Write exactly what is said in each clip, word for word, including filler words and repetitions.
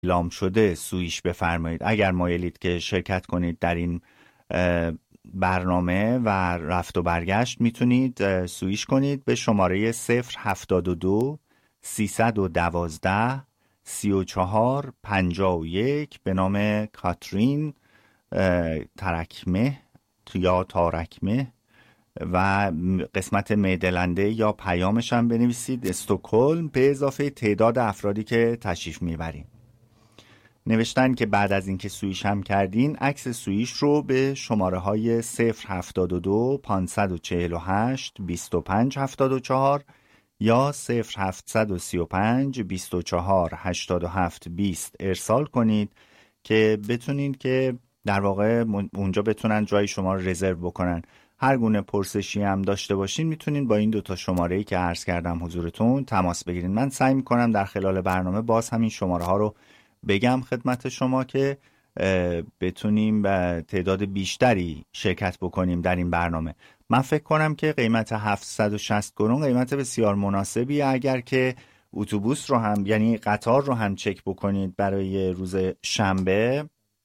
اعلام شده سویش بفرمایید. اگر مایلید که شرکت کنید در این برنامه و رفت و برگشت میتونید سویش کنید به شماره صفر هفتاد و دو سیصد و دوازده سی و چهار پنجاه و یک به نام کاترین ترکمه یا تارکمه و قسمت میدلنده یا پیامش هم بنویسید استکهلم به اضافه تعداد افرادی که تشریف میبرین. نوشتن که بعد از اینکه سویش هم کردین عکس سویش رو به شماره های صفر هفتاد و دو پانصد و چهل و هشت بیست و پنج هفتاد و چهار یا صفر هفتصد و سی و پنج بیست و چهار هشتاد و هفت بیست ارسال کنید که بتونید که در واقع اونجا بتونن جای شما رو رزرو بکنن. هر گونه پرسشی هم داشته باشین میتونین با این دوتا شماره‌ای که عرض کردم حضورتون تماس بگیرین. من سعی میکنم در خلال برنامه باز همین شماره ها رو بگم خدمت شما که بتونیم به تعداد بیشتری شرکت بکنیم در این برنامه. من فکر کنم که قیمت هفتصد و شصت کرون قیمت بسیار مناسبیه. اگر که اتوبوس رو هم یعنی قطار رو هم چک بکنید برای روز شنبه،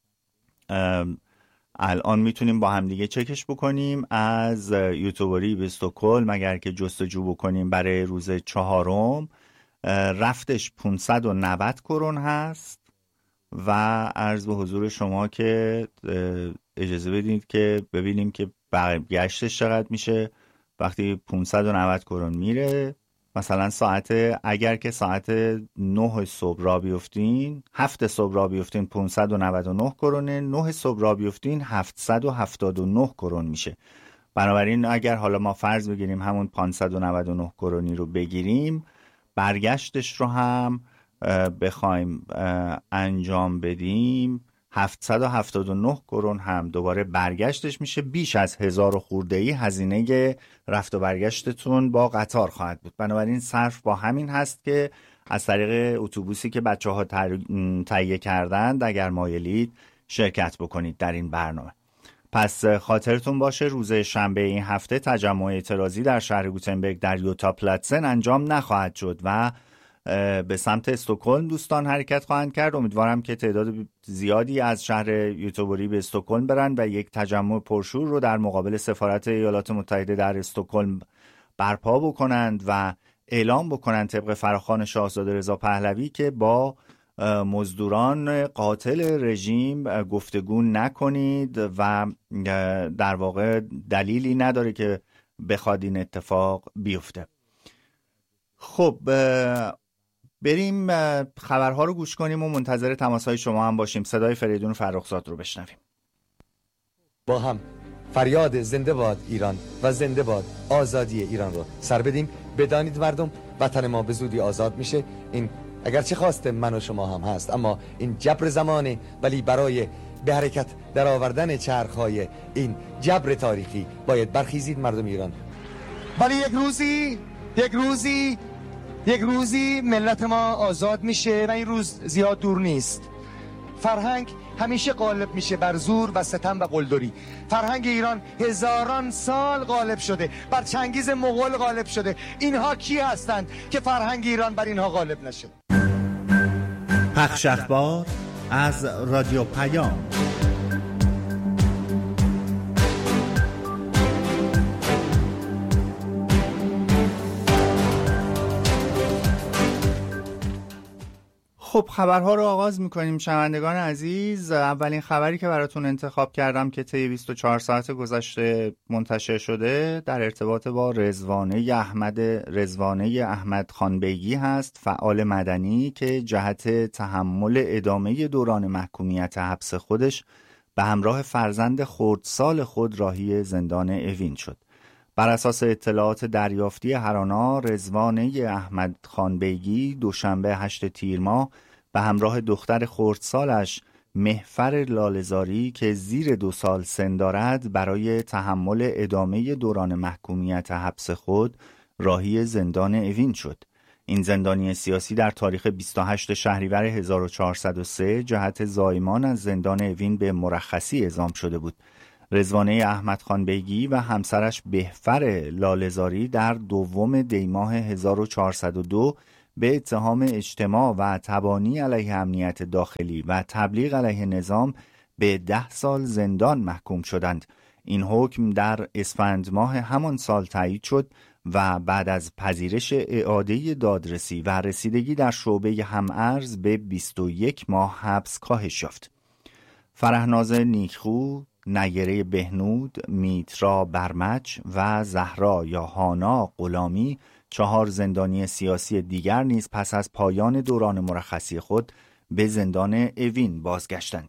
الان میتونیم با هم دیگه چکش بکنیم از یوتوبری به استکهلم. اگر که جستجو بکنیم برای روز چهارم رفتش پانصد و نود کرون هست و عرض به حضور شما که اجازه بدید که ببینیم که برگشتش چقدر میشه. وقتی پانصد و نود کرون میره مثلا ساعت اگر که ساعت نه صبح را بیفتین، هفت صبح را بیفتین پانصد و نود و نه کرونه، نه صبح را بیفتین هفتصد و هفتاد و نه کرون میشه. بنابراین اگر حالا ما فرض بگیریم همون پانصد و نود و نه کرونی رو بگیریم، برگشتش رو هم بخوایم انجام بدیم هفتصد و هفتاد و نه کرون هم دوباره برگشتش میشه. بیش از هزار خورده‌ای هزینه رفت و برگشتتون با قطار خواهد بود. بنابراین صرف با همین هست که از طریق اتوبوسی که بچه ها تهیه کردند اگر مایلید شرکت بکنید در این برنامه. پس خاطرتون باشه روز شنبه این هفته تجمع اعتراضی در شهر گوتنبرگ در یوتا پلاتسن انجام نخواهد شد و به سمت استکهلم دوستان حرکت خواهند کرد. امیدوارم که تعداد زیادی از شهر یوتوبری به استکهلم برن و یک تجمع پرشور رو در مقابل سفارت ایالات متحده در استکهلم برپا بکنند و اعلام بکنند طبق فراخوان شاهزاده رضا پهلوی که با مزدوران قاتل رژیم گفتگو نکنید و در واقع دلیلی نداره که بخواد این اتفاق بیفته. خب بریم خبرها رو گوش کنیم و منتظر تماسهای شما هم باشیم. صدای فریدون فرخزاد رو بشنویم. با هم فریاد زنده باد ایران و زنده باد آزادی ایران رو سر بدیم. بدانید مردم وطن ما به زودی آزاد میشه. این اگرچه خواست من و شما هم هست، اما این جبر زمانه، ولی برای به حرکت در آوردن چرخهای این جبر تاریخی باید برخیزید مردم ایران. ولی یک روزی یک روزی یک روزی ملت ما آزاد میشه و این روز زیاد دور نیست. فرهنگ همیشه غالب میشه بر زور و ستم و قلدری. فرهنگ ایران هزاران سال غالب شده، بر چنگیز مغول غالب شده. اینها کی هستند که فرهنگ ایران بر اینها غالب نشه؟ پخش اخبار از رادیو پیام. خب خبرها رو آغاز میکنیم شنوندگان عزیز. اولین خبری که براتون انتخاب کردم که طی بیست و چهار ساعت گذشته منتشر شده در ارتباط با رضوانه احمد رضوانه احمد خانبیگی هست، فعال مدنی که جهت تحمل ادامه دوران محکومیت حبس خودش به همراه فرزند خردسال خود راهی زندان اوین شد. بر اساس اطلاعات دریافتی هرانا، رضوانه احمد خانبیگی دوشنبه هشتم تیر ماه به همراه دختر خردسالش مهفر لاله‌زاری که زیر دو سال سن دارد برای تحمل ادامه دوران محکومیت حبس خود راهی زندان اوین شد. این زندانی سیاسی در تاریخ بیست و هشتم شهریور هزار و چهارصد و سه جهت زایمان از زندان اوین به مرخصی اعزام شده بود. رضوانه احمد خانبیگی و همسرش بهفر لاله‌زاری در دوم دی ماه هزار و چهارصد و دو به اتهام اجتماع و تبانی علیه امنیت داخلی و تبلیغ علیه نظام به ده سال زندان محکوم شدند. این حکم در اسفند ماه همان سال تایید شد و بعد از پذیرش اعاده دادرسی و رسیدگی در شعبه هم‌ارز به بیست و یک ماه حبس کاهش یافت. فرهناز نیکخو، نیره بهنود، میترا برمچ و زهرا یا هانا غلامی، چهار زندانی سیاسی دیگر نیز پس از پایان دوران مرخصی خود به زندان اوین بازگشتند.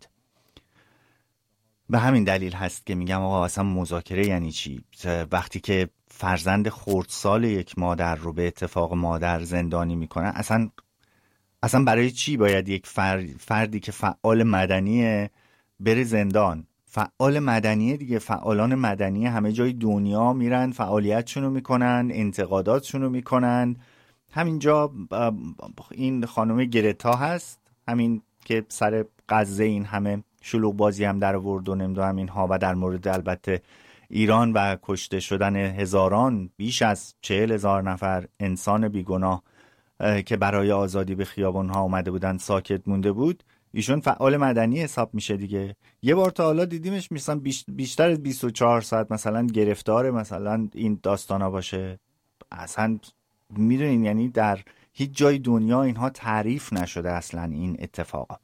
به همین دلیل هست که میگم آقا اصلا مذاکره یعنی چی؟ وقتی که فرزند خردسال یک مادر رو به اتفاق مادر زندانی میکنن، اصلا اصلا برای چی باید یک فردی که فعال مدنی بره زندان؟ فعال مدنی دیگه، فعالان مدنی همه جای دنیا میرن فعالیتشونو میکنن، انتقاداتشونو میکنن. همینجا این خانم گرتا هست، همین که سر غزه این همه شلوغ بازی هم در آورد و نمیدونم اینها، و در مورد البته ایران و کشته شدن هزاران، بیش از چهل هزار نفر انسان بیگناه که برای آزادی به خیابان‌ها اومده بودن ساکت مونده بود. ایشون فعال مدنی حساب میشه دیگه. یه بار تا حالا دیدیمش مثلا بیشتر از بیست و چهار ساعت مثلا گرفتار مثلا این داستانا باشه؟ اصلا میدونین یعنی در هیچ جای دنیا اینها تعریف نشده اصلا این اتفاقا.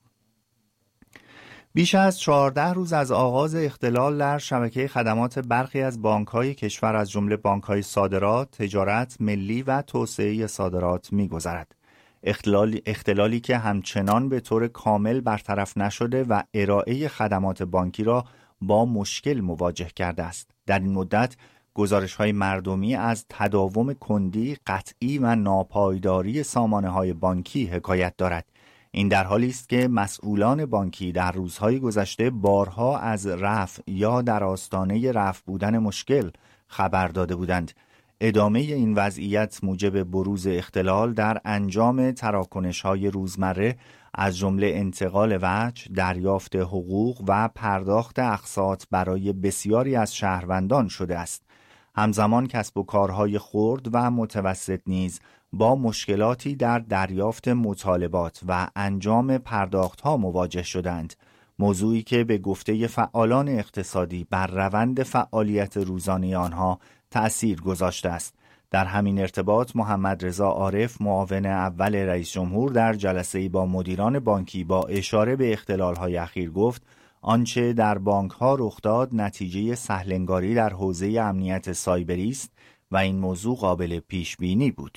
بیش از چهارده روز از آغاز اختلال در شبکه خدمات برخی از بانک‌های کشور از جمله بانک‌های صادرات، تجارت، ملی و توسعه صادرات می‌گذرد. اختلالی, اختلالی که همچنان به طور کامل برطرف نشده و ارائه خدمات بانکی را با مشکل مواجه کرده است. در این مدت گزارش‌های مردمی از تداوم کندی، قطعی و ناپایداری سامانه‌های بانکی حکایت دارد. این در حالی است که مسئولان بانکی در روزهای گذشته بارها از رفع یا در آستانه رفع بودن مشکل خبر داده بودند. ادامه این وضعیت موجب بروز اختلال در انجام تراکنش‌های روزمره از جمله انتقال وجه، دریافت حقوق و پرداخت اقساط برای بسیاری از شهروندان شده است. همزمان کسب و کارهای خرد و متوسط نیز با مشکلاتی در دریافت مطالبات و انجام پرداخت‌ها مواجه شدند، موضوعی که به گفته فعالان اقتصادی بر روند فعالیت روزانه آنها تأثیر گذاشته است. در همین ارتباط محمد رضا عارف، معاون اول رئیس جمهور، در جلسه‌ای با مدیران بانکی با اشاره به اختلال‌های اخیر گفت آنچه در بانک‌ها رخ داد نتیجه سهل‌انگاری در حوزه امنیت سایبری است و این موضوع قابل پیش بینی بود.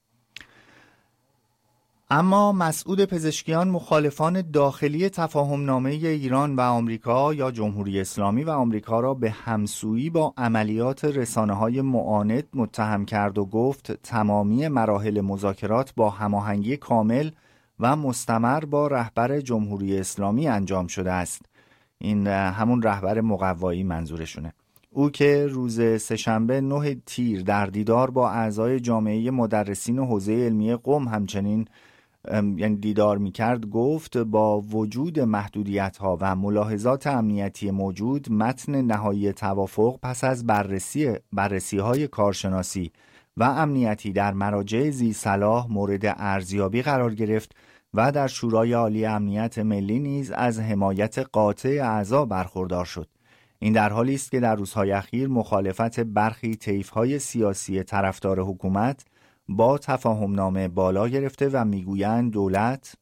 اما مسعود پزشکیان مخالفان داخلی تفاهمنامه ایران و آمریکا یا جمهوری اسلامی و آمریکا را به همسویی با عملیات رسانه‌های معاند متهم کرد و گفت تمامی مراحل مذاکرات با هماهنگی کامل و مستمر با رهبر جمهوری اسلامی انجام شده است. این همون رهبر مقوایی منظورشونه. او که روز سه‌شنبه نه تیر در دیدار با اعضای جامعه مدرسین حوزه علمی قم همچنین یعنی دیدار می‌کرد، گفت با وجود محدودیت‌ها و ملاحظات امنیتی موجود، متن نهایی توافق پس از بررسی بررسی‌های کارشناسی و امنیتی در مراجع ذی صلاح مورد ارزیابی قرار گرفت و در شورای عالی امنیت ملی نیز از حمایت قاطع اعضا برخوردار شد. این در حالی است که در روزهای اخیر مخالفت برخی طیف‌های سیاسی طرفدار حکومت با تفاهمنامه بالا گرفته و میگویند دولت،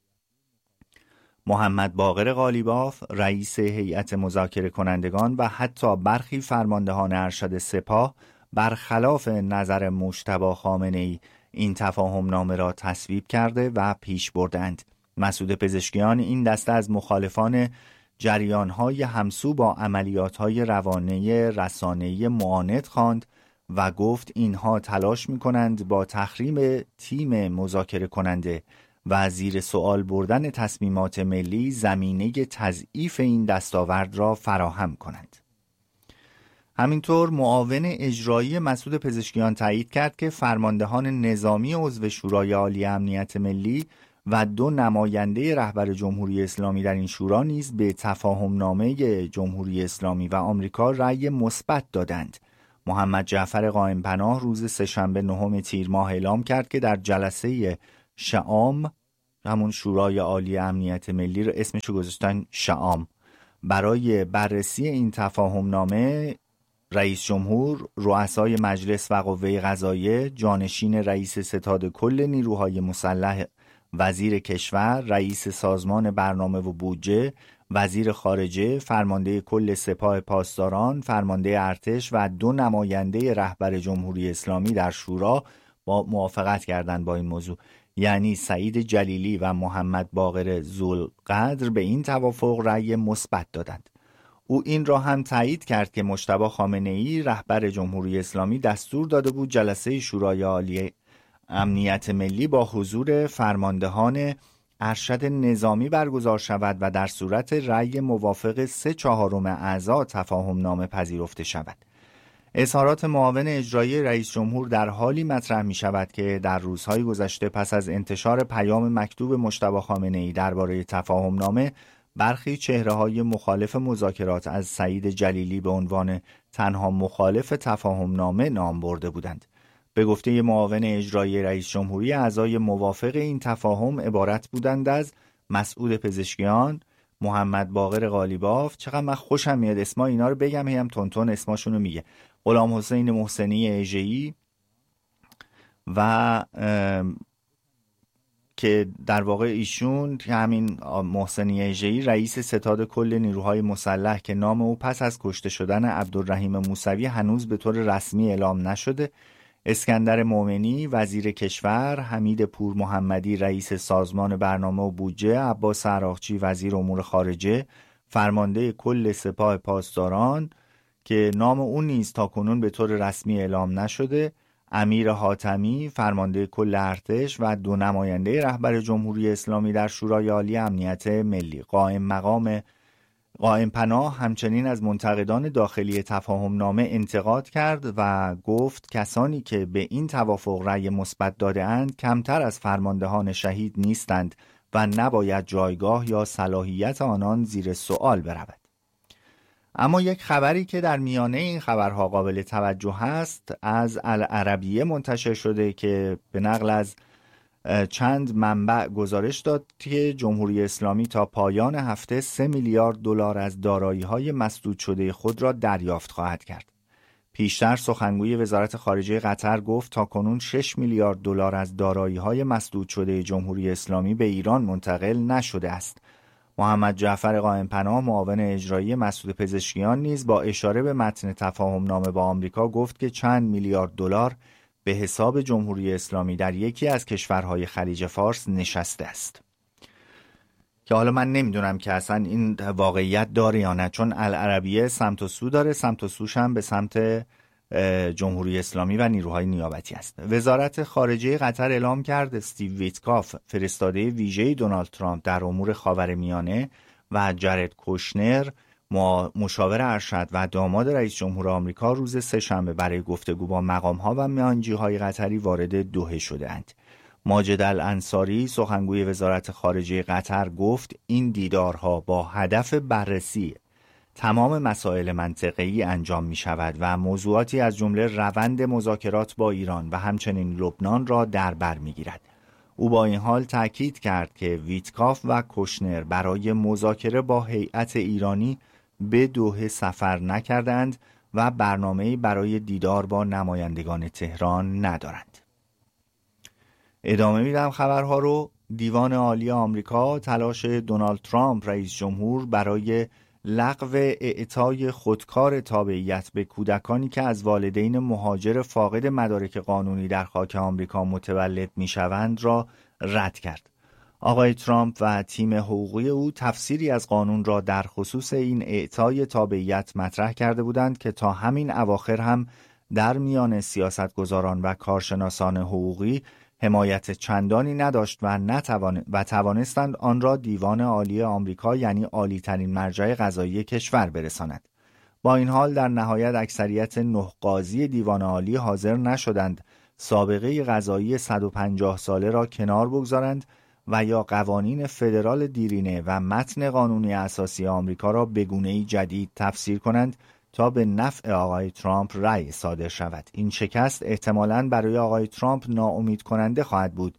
محمد باقر قالیباف رئیس هیئت مذاکره کنندگان و حتی برخی فرماندهان ارشد سپاه برخلاف نظر مجتبی خامنه‌ای این تفاهمنامه را تصویب کرده و پیش بردند. مسعود پزشکیان این دسته از مخالفان جریان‌های همسو با عملیات‌های روانه رسانه‌ای معاند خواند و گفت اینها تلاش می‌کنند با تحریم تیم مذاکره کننده و زیر سوال بردن تصمیمات ملی زمینه تضعیف این دستاورد را فراهم کنند. همینطور معاون اجرایی مسعود پزشکیان تایید کرد که فرماندهان نظامی عضو شورای عالی امنیت ملی و دو نماینده رهبر جمهوری اسلامی در این شورا نیز به تفاهمنامه جمهوری اسلامی و آمریکا رأی مثبت دادند. محمد جعفر قائم‌پناه روز سه‌شنبه نهم تیر ماه اعلام کرد که در جلسه شعام، همون شورای عالی امنیت ملی رو اسمش رو گذاشتن شعام. برای بررسی این تفاهم نامه رئیس جمهور، رؤسای مجلس و قوه قضاییه، جانشین رئیس ستاد کل نیروهای مسلح، وزیر کشور، رئیس سازمان برنامه و بودجه، وزیر خارجه، فرمانده کل سپاه پاسداران، فرمانده ارتش و دو نماینده رهبر جمهوری اسلامی در شورا با موافقت کردند با این موضوع. یعنی سعید جلیلی و محمد باقر ذوالقدر به این توافق رأی مثبت دادند. او این را هم تایید کرد که مجتبی خامنه‌ای رهبر جمهوری اسلامی دستور داده بود جلسه شورای عالی امنیت ملی با حضور فرماندهان ارشد نظامی برگزار شود و در صورت رأی موافق سه چهارم اعضا تفاهم نامه پذیرفته شود. اظهارات معاون اجرایی رئیس جمهور در حالی مطرح می شود که در روزهای گذشته پس از انتشار پیام مکتوب مجتبی خامنه‌ای درباره تفاهم نامه، برخی چهره‌های مخالف مذاکرات از سعید جلیلی به عنوان تنها مخالف تفاهم نامه نام برده بودند. به گفته معاون اجرایی رئیس جمهوری، اعضای موافق این تفاهم عبارت بودند از مسعود پزشکیان، محمد باقر قالیباف، چقدر من خوشم میاد اسما اینا رو بگم، هیم تونتون اسماشون رو میگه، غلام حسین محسنی اژه‌ای و که در واقع ایشون همین محسنی اژه‌ای رئیس ستاد کل نیروهای مسلح که نام او پس از کشته شدن عبدالرحیم موسوی هنوز به طور رسمی اعلام نشده، اسکندر مومنی وزیر کشور، حمید پور محمدی رئیس سازمان برنامه و بودجه، عباس عراقچی وزیر امور خارجه، فرمانده کل سپاه پاسداران که نام او نیز تاکنون به طور رسمی اعلام نشده، امیر حاتمی فرمانده کل ارتش و دو نماینده رهبر جمهوری اسلامی در شورای عالی امنیت ملی. قائم مقام قائم پناه همچنین از منتقدان داخلی تفاهم نامه انتقاد کرد و گفت کسانی که به این توافق رأی مثبت داده اند کمتر از فرماندهان شهید نیستند و نباید جایگاه یا صلاحیت آنان زیر سؤال برود. اما یک خبری که در میانه این خبرها قابل توجه هست از العربیه منتشر شده که به نقل از چند منبع گزارش داد که جمهوری اسلامی تا پایان هفته سه میلیارد دلار از دارایی‌های مسدود شده خود را دریافت خواهد کرد. پیشتر سخنگوی وزارت خارجه قطر گفت تاکنون شش میلیارد دلار از دارایی‌های مسدود شده جمهوری اسلامی به ایران منتقل نشده است. محمد جعفر قائم پناه معاون اجرایی مسعود پزشکیان نیز با اشاره به متن تفاهم نامه با آمریکا گفت که چند میلیارد دلار به حساب جمهوری اسلامی در یکی از کشورهای خلیج فارس نشسته است. که حالا من نمیدونم که اصلا این واقعیت داره یا نه، چون العربیه سمت و سو داره، سمت و سوش هم به سمت جمهوری اسلامی و نیروهای نیابتی است. وزارت خارجه قطر اعلام کرد استیو ویتکاف فرستاده ویژه دونالد ترامپ در امور خاورمیانه و جرد کوشنر مشاور ارشد و داماد رئیس جمهور آمریکا روز سه‌شنبه برای گفتگو با مقام‌ها و میانجی‌های قطری وارد دوحه شده‌اند. ماجد الانصاری سخنگوی وزارت خارجه قطر گفت این دیدارها با هدف بررسی تمام مسائل منطقه‌ای انجام می شود و موضوعاتی از جمله روند مذاکرات با ایران و همچنین لبنان را در بر می گیرد. او با این حال تاکید کرد که ویتکاف و کوشنر برای مذاکره با هیئت ایرانی به دوحه سفر نکردند و برنامه‌ای برای دیدار با نمایندگان تهران ندارند. ادامه میدم خبرها رو. دیوان عالی آمریکا تلاش دونالد ترامپ رئیس جمهور برای لغو اعطای خودکار تابعیت به کودکانی که از والدین مهاجر فاقد مدارک قانونی در خاک آمریکا متولد میشوند را رد کرد. آقای ترامپ و تیم حقوقی او تفسیری از قانون را در خصوص این اعطای تابعیت مطرح کرده بودند که تا همین اواخر هم در میان سیاستگزاران و کارشناسان حقوقی حمایت چندانی نداشت و نتوان و توانستند آن را دیوان عالی آمریکا یعنی عالی ترین مرجع قضایی کشور برساند. با این حال در نهایت اکثریت نه قاضی دیوان عالی حاضر نشدند سابقه قضایی صد و پنجاه ساله را کنار بگذارند و یا قوانین فدرال دیرینه و متن قانونی اساسی آمریکا را به گونه‌ای جدید تفسیر کنند تا به نفع آقای ترامپ رأی صادر شود. این شکست احتمالاً برای آقای ترامپ ناامید کننده خواهد بود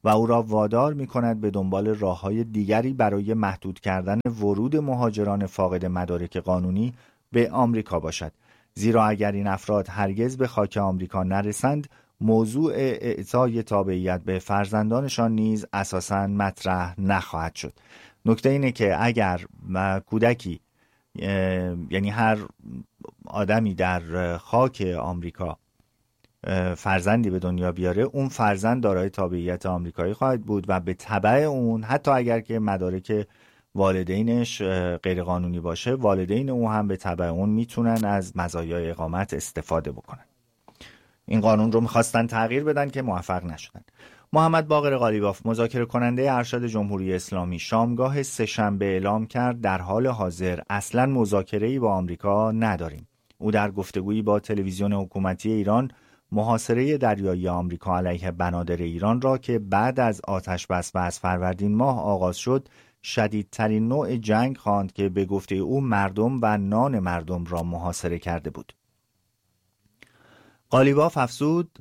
و او را وادار می‌کند به دنبال راه‌های دیگری برای محدود کردن ورود مهاجران فاقد مدارک قانونی به آمریکا باشد، زیرا اگر این افراد هرگز به خاک آمریکا نرسند، موضوع اعطای تابعیت به فرزندانشان نیز اساساً مطرح نخواهد شد. نکته اینه که اگر کودکی، یعنی هر آدمی در خاک آمریکا فرزندی به دنیا بیاره، اون فرزند دارای تابعیت آمریکایی خواهد بود و به تبع اون، حتی اگر که مدارک والدینش غیر قانونی باشه، والدین او هم به تبع اون میتونن از مزایای اقامت استفاده بکنن. این قانون رو میخواستن تغییر بدن که موفق نشدن. محمد باقر قالیباف، مذاکره کننده ارشد جمهوری اسلامی، شامگاه سه‌شنبه اعلام کرد در حال حاضر اصلاً مذاکره‌ای با آمریکا نداریم. او در گفتگویی با تلویزیون حکومتی ایران محاصره دریایی آمریکا علیه بنادر ایران را که بعد از آتش‌بس و از فروردین ماه آغاز شد، شدیدترین نوع جنگ خواند که به گفته او مردم و نان مردم را محاصره کرده بود. قالیباف افزود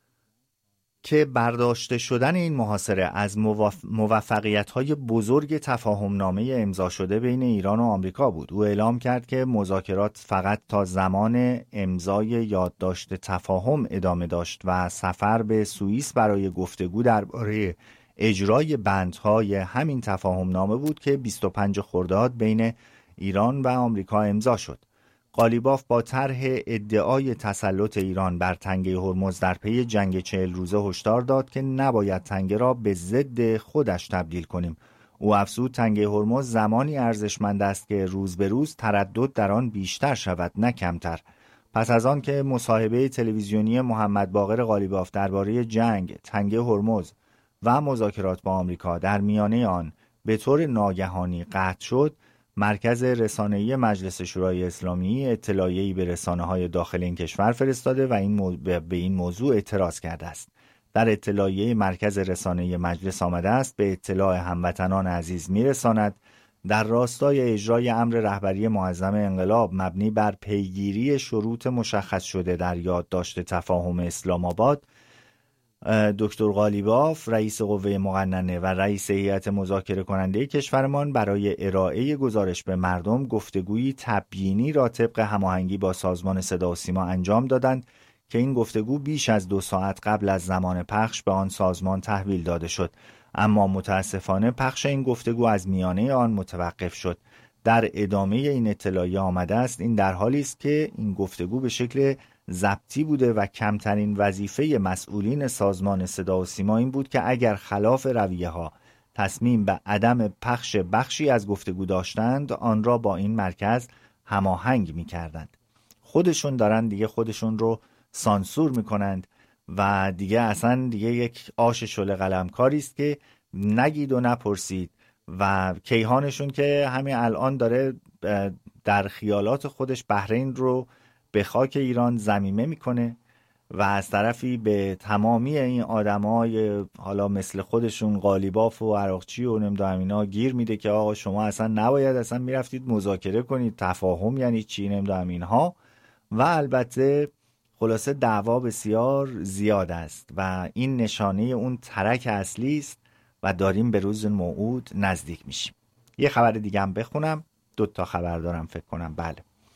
که برداشته شدن این محاصره از موفقیت‌های بزرگ تفاهمنامه امضا شده بین ایران و آمریکا بود. او اعلام کرد که مذاکرات فقط تا زمان امضای یادداشت تفاهم ادامه داشت و سفر به سوئیس برای گفتگو درباره اجرای بندهای همین تفاهمنامه بود که بیست و پنجم خرداد بین ایران و آمریکا امضا شد. قالیباف با طرح ادعای تسلط ایران بر تنگه هرمز در پی جنگ چهل روزه هشدار داد که نباید تنگه را به ضد خودش تبدیل کنیم. او افزود تنگه هرمز زمانی ارزشمند است که روز به روز تردد در آن بیشتر شود، نه کمتر. پس از آن که مصاحبه تلویزیونی محمد باقر قالیباف درباره جنگ، تنگه هرمز و مذاکرات با آمریکا در میانه آن به طور ناگهانی قطع شد، مرکز رسانه‌ای مجلس شورای اسلامی اطلاعیه‌ای به رسانه‌های داخل این کشور فرستاده و این مو... به این موضوع اعتراض کرده است. در اطلاعیه مرکز رسانه‌ای مجلس آمده است به اطلاع هموطنان عزیز می‌رساند در راستای اجرای امر رهبری معظم انقلاب مبنی بر پیگیری شروط مشخص شده در یادداشت تفاهم اسلام آباد، دکتر قالیباف، رئیس قوه مقننه و رئیس هیئت مذاکره کننده کشورمان برای ارائه گزارش به مردم گفتگویی تبیینی را طبق هماهنگی با سازمان صدا و سیما انجام دادند که این گفتگو بیش از دو ساعت قبل از زمان پخش به آن سازمان تحویل داده شد، اما متاسفانه پخش این گفتگو از میانه آن متوقف شد. در ادامه این اطلاعیه آمده است این در حالی است که این گفتگو به شکل ضبطی بوده و کمترین وظیفه مسئولین سازمان صدا و سیما این بود که اگر خلاف رویه ها تصمیم به عدم پخش بخشی از گفتگو داشتند آن را با این مرکز هماهنگ می کردند. خودشون دارن دیگه خودشون رو سانسور می کنند و دیگه اصلا دیگه یک آش شله قلمکاری است که نگید و نپرسید و کیهانشون که همین الان داره در خیالات خودش بحرین رو به خاک ایران ضمیمه میکنه و از طرفی به تمامی این آدمای حالا مثل خودشون قالیباف و عراقچی و نمیدونم اینا گیر میده که آقا شما اصلا نباید اصلا میرفتید مذاکره کنید، تفاهم یعنی چی، نمیدونم اینها. و البته خلاصه دعوا بسیار زیاد است و این نشانه اون ترک اصلی است و داریم به روز موعود نزدیک میشیم. یه خبر دیگه هم بخونم، دو تا خبر دارم فکر کنم. بله،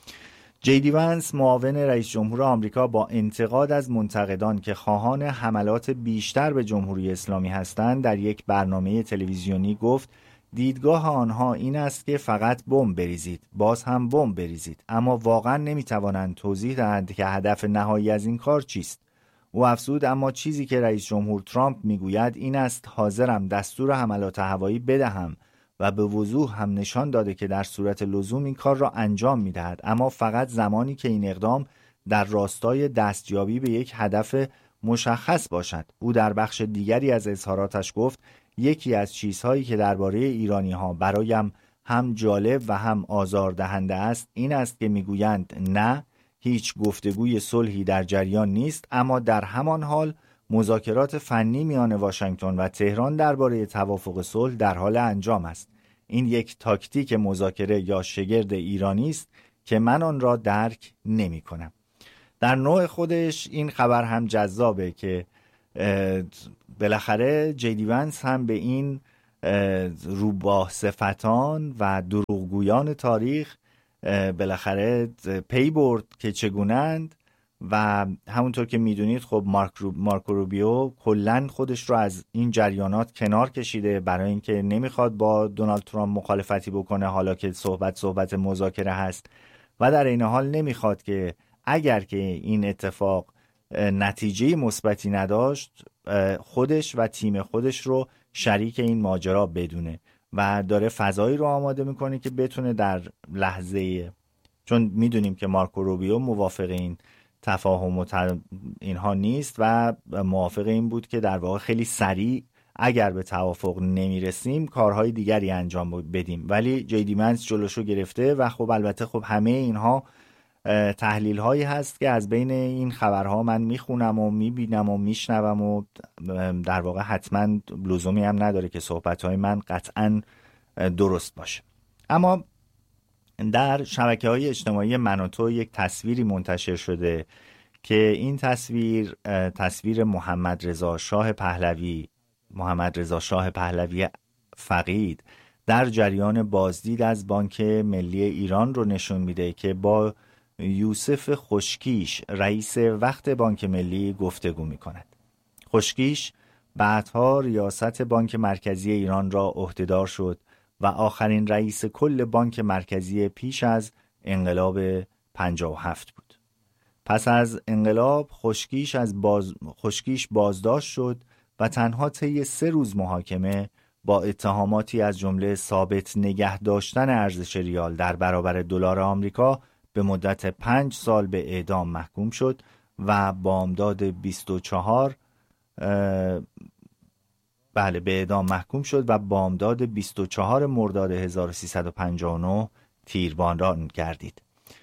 جی دی وانس، معاون رئیس جمهور آمریکا، با انتقاد از منتقدان که خواهان حملات بیشتر به جمهوری اسلامی هستند در یک برنامه تلویزیونی گفت دیدگاه آنها این است که فقط بمب بریزید، باز هم بمب بریزید، اما واقعا نمیتوانند توضیح دهند که هدف نهایی از این کار چیست. او افزود اما چیزی که رئیس جمهور ترامپ میگوید این است حاضرم دستور حملات هوایی بدهم و به وضوح هم نشان داده که در صورت لزوم این کار را انجام می‌دهد، اما فقط زمانی که این اقدام در راستای دستیابی به یک هدف مشخص باشد. او در بخش دیگری از اظهاراتش گفت یکی از چیزهایی که درباره ایرانی‌ها برایم هم جالب و هم آزاردهنده است این است که میگویند نه، هیچ گفتگوی صلحی در جریان نیست، اما در همان حال مذاکرات فنی میان واشنگتن و تهران درباره توافق صلح در حال انجام است. این یک تاکتیک مذاکره یا شگرد ایرانی است که من آن را درک نمی کنم. در نوع خودش این خبر هم جذابه که بالاخره جیدی ونس هم به این روباه صفتان و دروغگویان تاریخ بالاخره پی برد که چگونند و همونطور که میدونید خب مارک رو، مارکو روبیو کلن خودش رو از این جریانات کنار کشیده برای اینکه نمیخواد با دونالد ترامپ مخالفتی بکنه، حالا که صحبت صحبت مذاکره هست، و در این حال نمیخواد که اگر که این اتفاق نتیجه مثبتی نداشت خودش و تیم خودش رو شریک این ماجرا بدونه و داره فضایی رو آماده میکنه که بتونه در لحظه، چون میدونیم که مارکو روبیو موافق این تفاهم و اینها نیست و موافق این بود که در واقع خیلی سریع اگر به توافق نمیرسیم کارهای دیگری انجام بدیم، ولی جیدی ونس جلوشو گرفته و خب البته خب همه اینها تحلیل هایی هست که از بین این خبرها من میخونم و میبینم و میشنوم و در واقع حتما لزومی هم نداره که صحبت های من قطعا درست باشه. اما در شبکه های اجتماعی من و تو یک تصویری منتشر شده که این تصویر تصویر محمد رضا شاه پهلوی محمد رضا شاه پهلوی فقید در جریان بازدید از بانک ملی ایران رو نشون میده که با یوسف خشکیش رئیس وقت بانک ملی گفتگو میکند. خشکیش بعدها ریاست بانک مرکزی ایران را عهدهدار شد و آخرین رئیس کل بانک مرکزی پیش از انقلاب پنجاه و هفت بود. پس از انقلاب خشکیش از باز... خشکیش بازداشت شد و تنها طی سه روز محاکمه با اتهاماتی از جمله ثابت نگه داشتن ارزش ریال در برابر دلار آمریکا به مدت پنج سال به اعدام محکوم شد و بامداد بیست و چهار بله به اعدام محکوم شد و بامداد بیست و چهار مرداد هزار و سیصد و پنجاه و نه تیرباران گردید.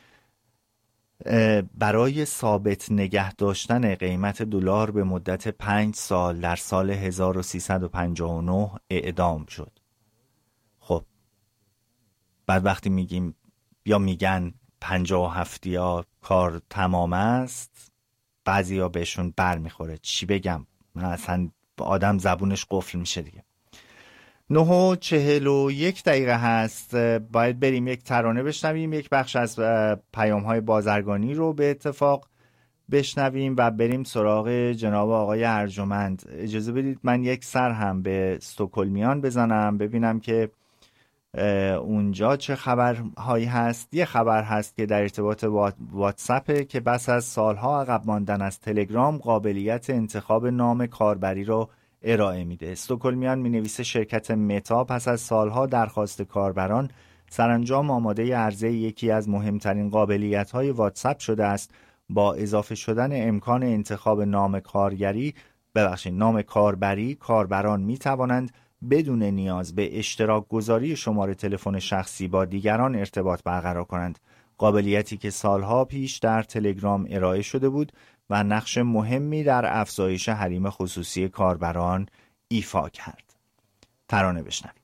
برای ثابت نگه داشتن قیمت دلار به مدت پنج سال در سال هزار و سیصد و پنجاه و نه اعدام شد. خب بعد وقتی میگیم یا میگن پنجاه و هفتی ها کار تمام است، بعضی ها بهشون بر میخوره. چی بگم؟ من اصلا آدم زبونش قفل میشه دیگه. نه و چهل و یک دقیقه هست، باید بریم یک ترانه بشنویم، یک بخش از پیام های بازرگانی رو به اتفاق بشنویم و بریم سراغ جناب آقای ارجمند. اجازه بدید من یک سر هم به استکهلمیان بزنم ببینم که اونجا چه خبرهایی هست. یه خبر هست که در ارتباط با واتساپ که بس از سالها عقب ماندن از تلگرام قابلیت انتخاب نام کاربری رو ارائه میده. استکهلمیان می نویسه شرکت متا پس از سالها درخواست کاربران سرانجام آماده عرضه یکی از مهمترین قابلیت‌های واتساپ شده است. با اضافه شدن امکان انتخاب نام کارگری ببخشید نام کاربری، کاربران می توانند بدون نیاز به اشتراک گذاری شماره تلفن شخصی با دیگران ارتباط برقرار کنند. قابلیتی که سالها پیش در تلگرام ارائه شده بود و نقش مهمی در افزایش حریم خصوصی کاربران ایفا کرد. ترانه بشنوید.